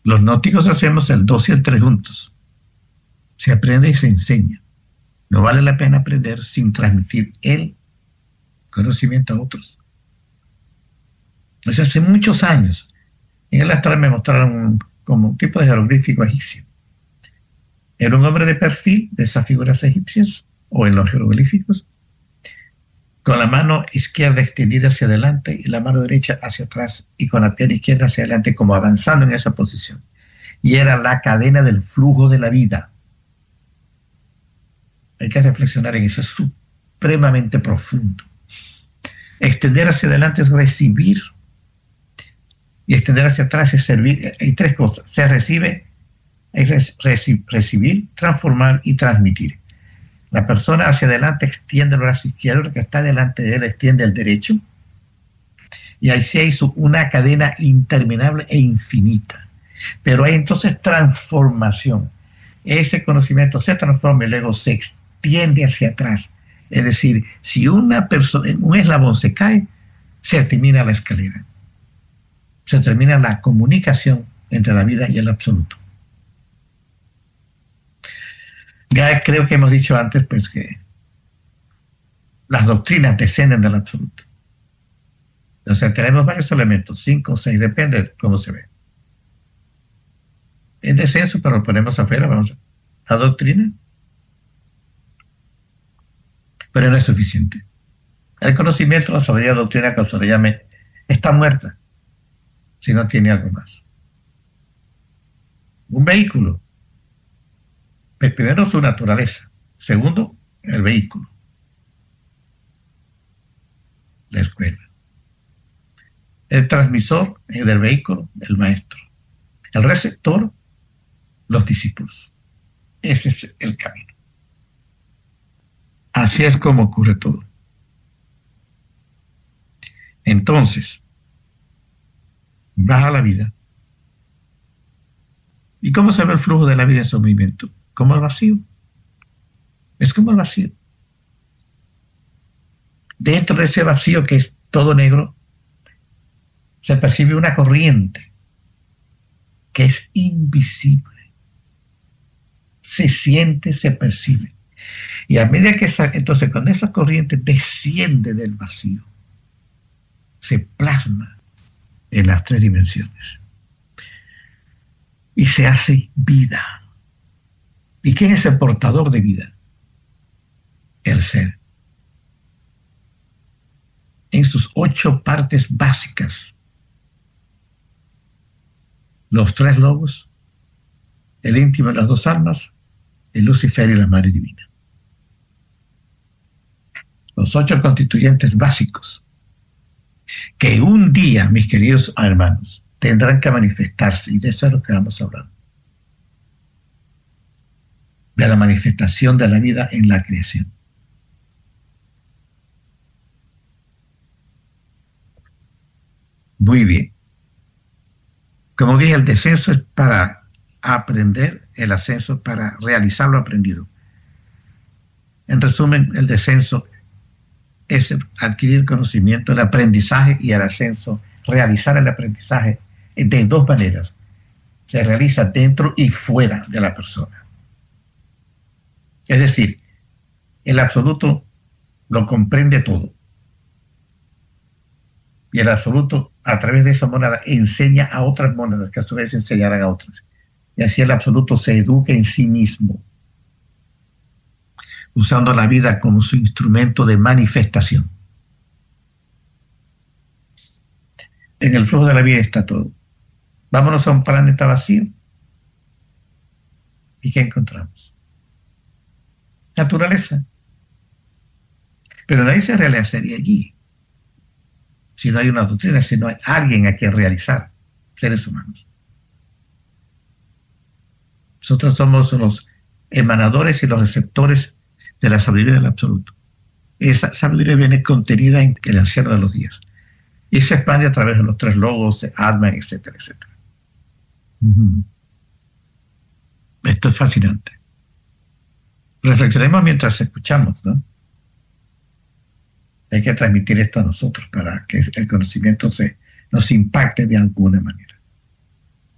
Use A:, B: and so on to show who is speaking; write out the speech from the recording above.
A: Los gnósticos hacemos el 2 y el 3 juntos. Se aprende y se enseña. No vale la pena aprender sin transmitir el conocimiento a otros. Desde hace muchos años, en el astral me mostraron como un tipo de jeroglífico egipcio. Era un hombre de perfil de esas figuras egipcias, o en los jeroglíficos, con la mano izquierda extendida hacia adelante y la mano derecha hacia atrás, y con la pierna izquierda hacia adelante, como avanzando en esa posición. Y era la cadena del flujo de la vida. Hay que reflexionar en eso, es supremamente profundo. Extender hacia adelante es recibir, y extender hacia atrás es servir. Hay tres cosas: se recibe, es recibir, transformar y transmitir. La persona hacia adelante extiende el brazo izquierdo, el que está delante de él extiende el derecho, y ahí se hizo una cadena interminable e infinita. Pero hay entonces transformación. Ese conocimiento se transforma y luego se extiende hacia atrás. Es decir, si una persona, un eslabón se cae, se termina la escalera. Se termina la comunicación entre la vida y el absoluto. Ya creo que hemos dicho antes, pues, que las doctrinas descenden del absoluto. Entonces tenemos varios elementos, 5 o 6, depende de cómo se ve. Es descenso, pero lo ponemos afuera, vamos a la doctrina. Pero no es suficiente. El conocimiento, la sabiduría, la doctrina, como se le llame, está muerta si no tiene algo más. Un vehículo. Primero, su naturaleza. Segundo, el vehículo. La escuela. El transmisor del vehículo, el maestro. El receptor, los discípulos. Ese es el camino. Así es como ocurre todo. Entonces, baja la vida. ¿Y cómo se ve el flujo de la vida en su movimiento? Como el vacío. Es como el vacío. Dentro de ese vacío que es todo negro, se percibe una corriente que es invisible. Se siente, se percibe. Y a medida que entonces cuando esa corriente desciende del vacío, se plasma en las 3 dimensiones. Y se hace vida. ¿Y quién es el portador de vida? El ser. En sus 8 partes básicas. Los 3 lobos, el íntimo de las 2 almas, el Lucifer y la Madre Divina. Los 8 constituyentes básicos que un día, mis queridos hermanos, tendrán que manifestarse, y de eso es lo que vamos a hablar. De la manifestación de la vida en la creación. Muy bien. Como dije, el descenso es para aprender, el ascenso para realizar lo aprendido. En resumen, el descenso es adquirir conocimiento, el aprendizaje, y el ascenso, realizar el aprendizaje de 2 maneras. Se realiza dentro y fuera de la persona. Es decir, el absoluto lo comprende todo. Y el absoluto, a través de esa monada, enseña a otras monadas, que a su vez enseñarán a otras. Y así el absoluto se educa en sí mismo, usando la vida como su instrumento de manifestación. En el flujo de la vida está todo. Vámonos a un planeta vacío. ¿Y qué encontramos? Naturaleza. Pero nadie se realizaría allí si no hay una doctrina, si no hay alguien a quien realizar, seres humanos. Nosotros somos los emanadores y los receptores de la sabiduría del absoluto. Esa sabiduría viene contenida en el anciano de los días y se expande a través de los 3 logos, de Atman, etcétera, etcétera. Esto es fascinante. Reflexionemos mientras escuchamos, ¿no? Hay que transmitir esto a nosotros para que el conocimiento nos impacte de alguna manera.